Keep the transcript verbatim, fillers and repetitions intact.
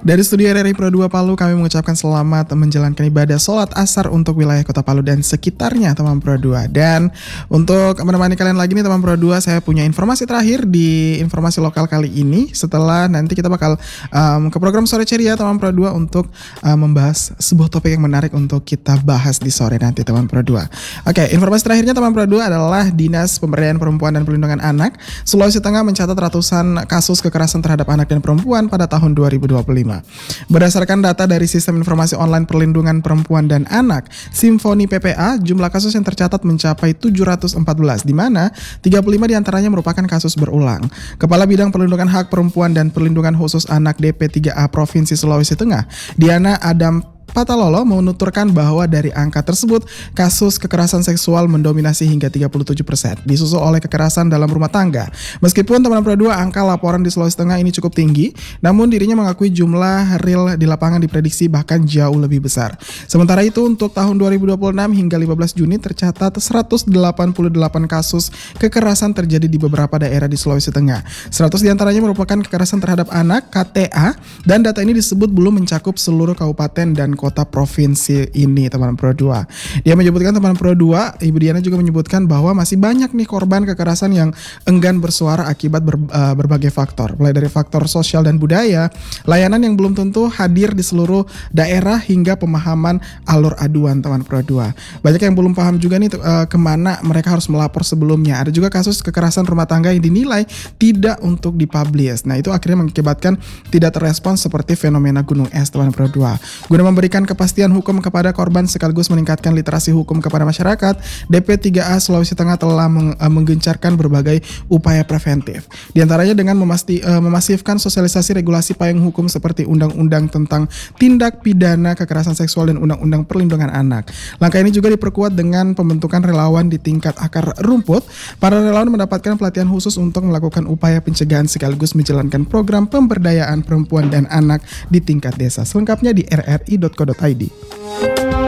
Dari studio R R I Pro dua Palu kami mengucapkan selamat menjalankan ibadah sholat asar untuk wilayah Kota Palu dan sekitarnya teman Pro dua. Dan untuk menemani kalian lagi nih teman Pro dua, saya punya informasi terakhir di informasi lokal kali ini. Setelah nanti kita bakal um, ke program Sore Ceria teman Pro dua untuk um, membahas sebuah topik yang menarik untuk kita bahas di sore nanti teman Pro dua. Oke, informasi terakhirnya teman Pro dua adalah Dinas Pemberdayaan Perempuan dan Perlindungan Anak Sulawesi Tengah mencatat ratusan kasus kekerasan terhadap anak dan perempuan pada tahun dua ribu dua puluh lima. Berdasarkan data dari Sistem Informasi Online Perlindungan Perempuan dan Anak, Simfoni P P A, jumlah kasus yang tercatat mencapai tujuh ratus empat belas, di mana tiga puluh lima diantaranya merupakan kasus berulang. Kepala Bidang Perlindungan Hak Perempuan dan Perlindungan Khusus Anak D P tiga A Provinsi Sulawesi Tengah, Diana Adam Patalolo, menuturkan bahwa dari angka tersebut, kasus kekerasan seksual mendominasi hingga tiga puluh tujuh persen, disusul oleh kekerasan dalam rumah tangga. Meskipun teman Pro dua angka laporan di Sulawesi Tengah ini cukup tinggi, namun dirinya mengakui jumlah real di lapangan diprediksi bahkan jauh lebih besar. Sementara itu, untuk tahun dua ribu dua puluh enam hingga lima belas Juni tercatat seratus delapan puluh delapan kasus kekerasan terjadi di beberapa daerah di Sulawesi Tengah. seratus diantaranya merupakan kekerasan terhadap anak (K T A), dan data ini disebut belum mencakup seluruh kabupaten dan kota provinsi ini teman Pro dua. Dia menyebutkan teman Pro dua, Ibu Diana juga menyebutkan bahwa masih banyak nih korban kekerasan yang enggan bersuara akibat ber, uh, berbagai faktor, mulai dari faktor sosial dan budaya, layanan yang belum tentu hadir di seluruh daerah, hingga pemahaman alur aduan teman Pro dua. Banyak yang belum paham juga nih uh, kemana mereka harus melapor sebelumnya. Ada juga kasus kekerasan rumah tangga yang dinilai tidak untuk dipublish. Nah, itu akhirnya mengakibatkan tidak terrespons seperti fenomena gunung es teman Pro dua. Guna memberikan kepastian hukum kepada korban sekaligus meningkatkan literasi hukum kepada masyarakat, D P tiga A Sulawesi Tengah telah meng, uh, menggencarkan berbagai upaya preventif. Di antaranya dengan memasti, uh, memasifkan sosialisasi regulasi payung hukum seperti Undang-Undang tentang Tindak Pidana Kekerasan Seksual dan Undang-Undang Perlindungan Anak. Langkah ini juga diperkuat dengan pembentukan relawan di tingkat akar rumput. Para relawan mendapatkan pelatihan khusus untuk melakukan upaya pencegahan sekaligus menjalankan program pemberdayaan perempuan dan anak di tingkat desa. Selengkapnya di r r i dot co dot i d.